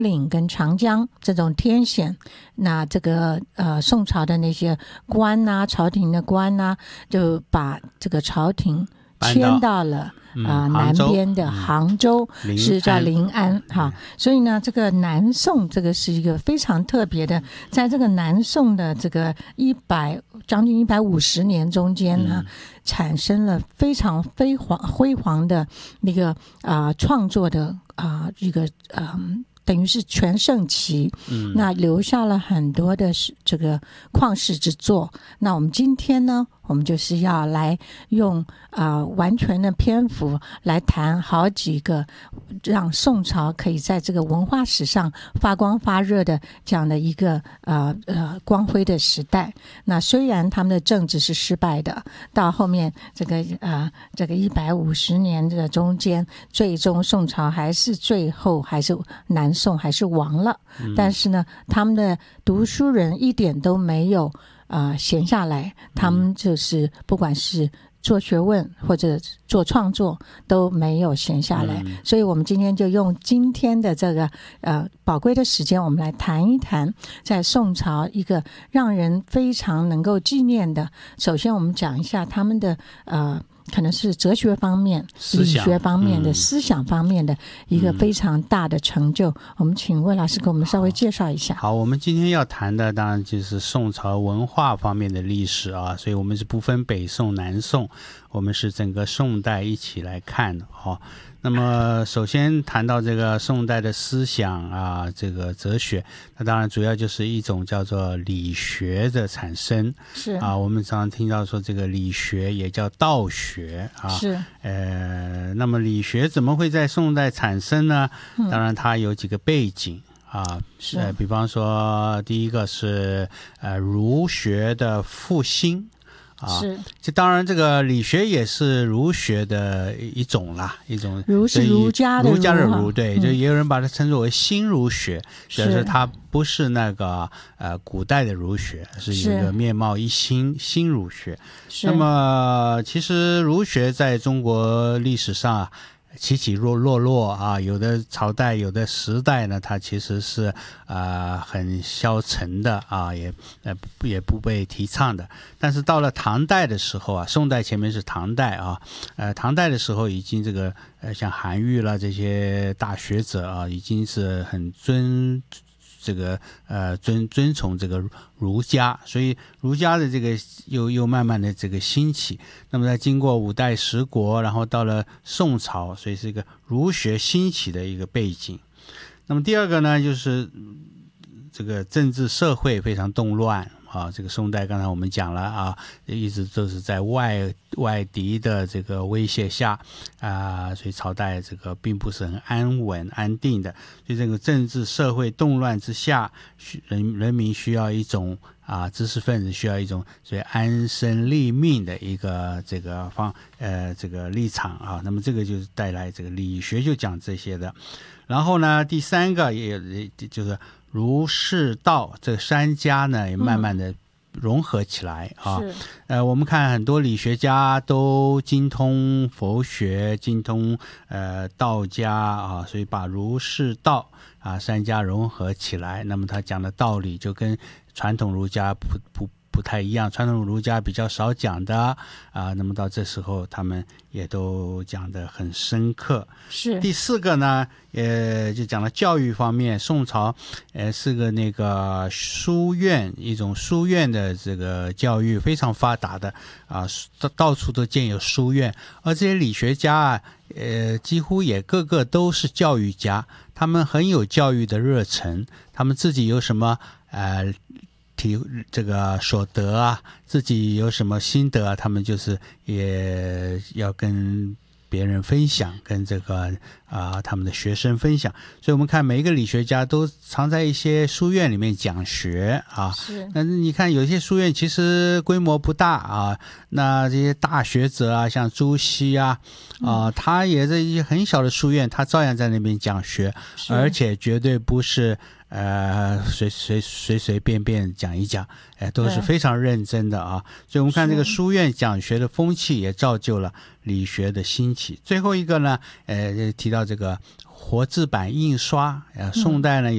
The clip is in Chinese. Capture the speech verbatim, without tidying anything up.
岭跟长江这种天险，那这个呃宋朝的那些官啊，朝廷的官啊，就把这个朝廷迁到了啊、呃、南边的杭州，嗯、是叫临安哈。所以呢，这个南宋这个是一个非常特别的，在这个南宋的这个一百将近一百五十年中间呢，嗯、产生了非常辉煌辉煌的那个啊、呃、创作的啊、呃、一个嗯。呃等于是全盛期，嗯，那留下了很多的这个旷世之作。那我们今天呢，我们就是要来用啊、呃、完全的篇幅来谈好几个让宋朝可以在这个文化史上发光发热的这样的一个呃呃光辉的时代。那虽然他们的政治是失败的，到后面这个呃这个一百五十年的中间，最终宋朝还是最后还是南宋还是亡了，嗯、但是呢，他们的读书人一点都没有呃闲下来，他们就是不管是做学问或者做创作都没有闲下来，嗯、所以我们今天就用今天的这个呃宝贵的时间，我们来谈一谈在宋朝一个让人非常能够纪念的。首先，我们讲一下他们的呃。可能是哲学方面、理学方面的、思想方面的一个非常大的成就。嗯、我们请魏老师给我们稍微介绍一下。 好，好，我们今天要谈的当然就是宋朝文化方面的历史啊，所以我们是不分北宋、南宋，我们是整个宋代一起来看的啊。那么首先谈到这个宋代的思想啊，这个哲学，那当然主要就是一种叫做理学的产生。 是啊，我们常常听到说这个理学也叫道学啊。 是呃，那么理学怎么会在宋代产生呢？嗯、当然它有几个背景啊，是呃，比方说第一个是呃儒学的复兴。啊， 是， 这当然，这个理学也是儒学的一种啦，一种儒是儒家的儒， 儒家的儒，对，嗯、就也有人把它称作为新儒学，就是它不是那个呃古代的儒学，是有一个面貌一新新儒学。那么，其实儒学在中国历史上啊，起起落落落啊，有的朝代有的时代呢，它其实是啊、呃、很消沉的啊，也呃也不被提倡的。但是到了唐代的时候啊，宋代前面是唐代啊，呃唐代的时候已经这个呃像韩愈啦这些大学者啊，已经是很尊。这个呃尊尊崇这个儒家，所以儒家的这个又又慢慢的这个兴起。那么在经过五代十国，然后到了宋朝，所以是一个儒学兴起的一个背景。那么第二个呢，就是这个政治社会非常动乱啊，这个宋代刚才我们讲了啊，一直都是在外外敌的这个威胁下啊，所以朝代这个并不是很安稳安定的，所以这个政治社会动乱之下，人人民需要一种啊，知识分子需要一种所以安身立命的一个这个方呃这个立场啊，那么这个就是带来这个理学就讲这些的。然后呢，第三个也就是儒释道这三家呢也慢慢的融合起来、嗯、啊。呃，我们看很多理学家都精通佛学，精通呃道家啊，所以把儒释道啊三家融合起来，那么他讲的道理就跟传统儒家不不不太一样，传统儒家比较少讲的啊，那么到这时候他们也都讲得很深刻。 是第四个呢，呃，就讲了教育方面，宋朝呃是个那个书院，一种书院的这个教育非常发达的啊，到到处都建有书院，而这些理学家啊，呃，几乎也个个都是教育家，他们很有教育的热忱，他们自己有什么呃。这个所得啊，自己有什么心得啊，他们就是也要跟别人分享，跟这个啊、呃、他们的学生分享。所以我们看每一个理学家都常在一些书院里面讲学啊。 是。 那你看有些书院其实规模不大啊，那这些大学者啊，像朱熹啊，啊、呃，他也在一些很小的书院，他照样在那边讲学，而且绝对不是。呃，随随随随便便讲一讲，哎、呃，都是非常认真的啊。所以我们看这个书院讲学的风气，也造就了理学的兴起。最后一个呢，呃，提到这个活字版印刷，呃，宋代呢。